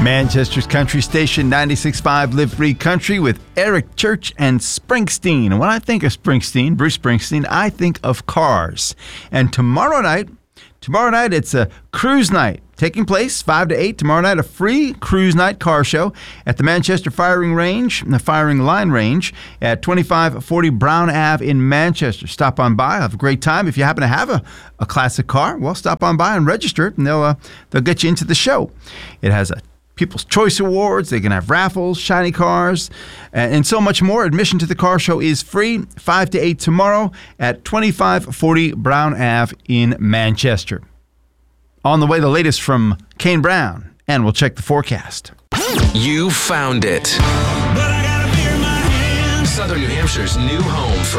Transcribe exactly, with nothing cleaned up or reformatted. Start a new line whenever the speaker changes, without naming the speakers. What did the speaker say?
Manchester's country station, ninety-six point five Live Free Country with Eric Church and Springsteen. And when I think of Springsteen, Bruce Springsteen, I think of cars. And tomorrow night, tomorrow night it's a cruise night taking place five to eight. Tomorrow night, a free cruise night car show at the Manchester Firing Range, the Firing Line Range at twenty-five forty Brown Ave in Manchester. Stop on by. Have a great time. If you happen to have a, a classic car, well, stop on by and register it, and they'll, uh, they'll get you into the show. It has a People's Choice Awards. They can have raffles, shiny cars, and, and so much more. Admission to the car show is free, five to eight tomorrow at twenty-five forty Brown Ave in Manchester. On the way, the latest from Kane Brown, and we'll check the forecast.
You found it. Southern New Hampshire's new home for